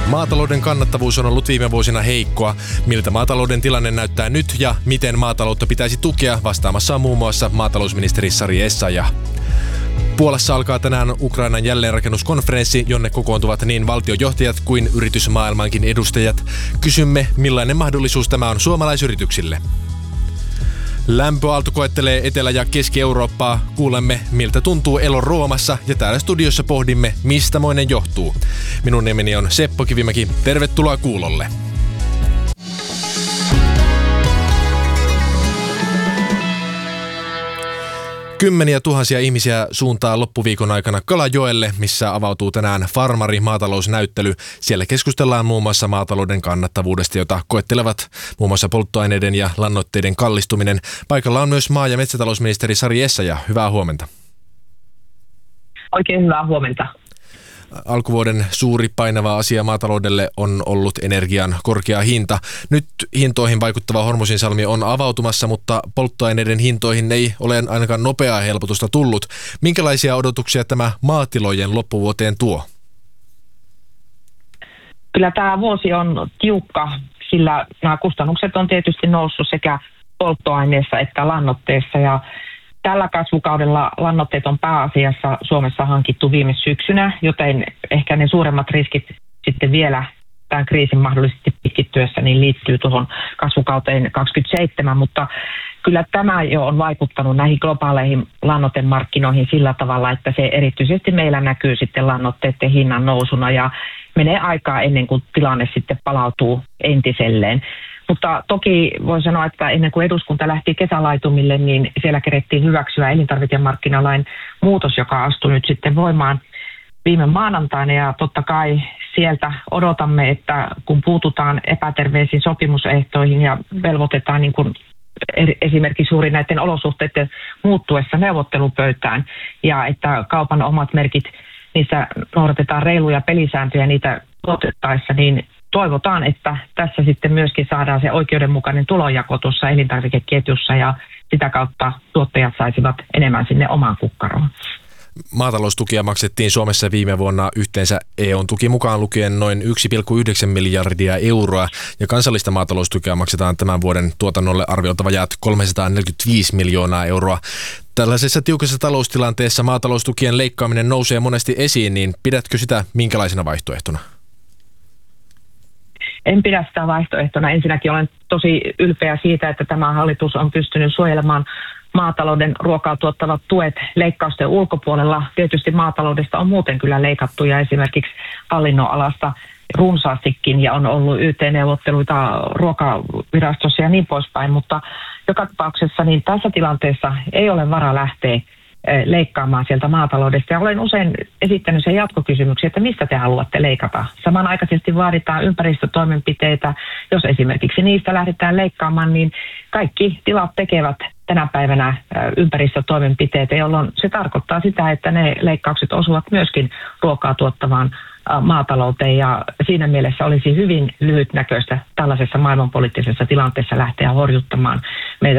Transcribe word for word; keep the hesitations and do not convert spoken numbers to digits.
Maatalouden kannattavuus on ollut viime vuosina heikkoa. Miltä maatalouden tilanne näyttää nyt ja miten maataloutta pitäisi tukea, vastaamassa on muun muassa maatalousministeri Sari Essayah. Puolassa alkaa tänään Ukrainan jälleenrakennuskonferenssi, jonne kokoontuvat niin valtiojohtajat kuin yritysmaailmankin edustajat. Kysymme, millainen mahdollisuus tämä on suomalaisyrityksille. Lämpöaalto koettelee Etelä- ja Keski-Eurooppaa. Kuulemme, miltä tuntuu elo Roomassa, ja täällä studiossa pohdimme, mistä moinen johtuu. Minun nimeni on Seppo Kivimäki. Tervetuloa kuulolle. Kymmeniä tuhansia ihmisiä suuntaa loppuviikon aikana Kalajoelle, missä avautuu tänään Farmari-maatalousnäyttely. Siellä keskustellaan muun muassa maatalouden kannattavuudesta, jota koettelevat muun muassa polttoaineiden ja lannoitteiden kallistuminen. Paikalla on myös maa- ja metsätalousministeri Sari Essayah. Hyvää huomenta. Oikein hyvää huomenta. Alkuvuoden suuri painava asia maataloudelle on ollut energian korkea hinta. Nyt hintoihin vaikuttava Hormuzinsalmi on avautumassa, mutta polttoaineiden hintoihin ei ole ainakaan nopeaa helpotusta tullut. Minkälaisia odotuksia tämä maatilojen loppuvuoteen tuo? Kyllä tämä vuosi on tiukka, sillä nämä kustannukset on tietysti noussut sekä polttoaineessa että lannoitteessa, ja tällä kasvukaudella lannoitteet on pääasiassa Suomessa hankittu viime syksynä, joten ehkä ne suuremmat riskit sitten vielä tämän kriisin mahdollisesti pitkittyessä niin liittyy tuohon kasvukauteen kaksikymmentäseitsemän, mutta kyllä tämä jo on vaikuttanut näihin globaaleihin lannoitemarkkinoihin sillä tavalla, että se erityisesti meillä näkyy sitten lannoitteiden hinnan nousuna ja menee aikaa ennen kuin tilanne sitten palautuu entiselleen. Mutta toki voi sanoa, että ennen kuin eduskunta lähti kesälaitumille, niin siellä kerettiin hyväksyä elintarvikemarkkinalain muutos, joka astui nyt sitten voimaan viime maanantaina. Ja totta kai sieltä odotamme, että kun puututaan epäterveisiin sopimusehtoihin ja velvoitetaan niin kuin esimerkiksi juuri näiden olosuhteiden muuttuessa neuvottelupöytään, ja että kaupan omat merkit, niissä noudatetaan reiluja pelisääntöjä niitä tuotettaessa, niin toivotaan, että tässä sitten myöskin saadaan se oikeudenmukainen tulonjako tuossa elintarvikeketjussa ja sitä kautta tuottajat saisivat enemmän sinne omaan kukkaroon. Maataloustukia maksettiin Suomessa viime vuonna yhteensä E U:n tuki mukaan lukien noin yksi pilkku yhdeksän miljardia euroa ja kansallista maataloustukea maksetaan tämän vuoden tuotannolle arviolta vajaat kolmesataaneljäkymmentäviisi miljoonaa euroa. Tällaisessa tiukassa taloustilanteessa maataloustukien leikkaaminen nousee monesti esiin, niin pidätkö sitä minkälaisena vaihtoehtona? En pidä sitä vaihtoehtona. Ensinnäkin olen tosi ylpeä siitä, että tämä hallitus on pystynyt suojelemaan maatalouden ruokaa tuottavat tuet leikkausten ulkopuolella. Tietysti maataloudesta on muuten kyllä leikattu ja esimerkiksi hallinnonalasta runsaastikin ja on ollut Y T-neuvotteluita ruokavirastossa ja niin poispäin, mutta joka tapauksessa niin tässä tilanteessa ei ole varaa lähteä leikkaamaan sieltä maataloudesta. Ja olen usein esittänyt sen jatkokysymyksiä, että mistä te haluatte leikata. Samanaikaisesti vaaditaan ympäristötoimenpiteitä. Jos esimerkiksi niistä lähdetään leikkaamaan, niin kaikki tilat tekevät tänä päivänä ympäristötoimenpiteitä, jolloin se tarkoittaa sitä, että ne leikkaukset osuvat myöskin ruokaa tuottavaan maatalouteen, ja siinä mielessä olisi hyvin lyhytnäköistä tällaisessa maailmanpoliittisessa tilanteessa lähteä horjuttamaan meidän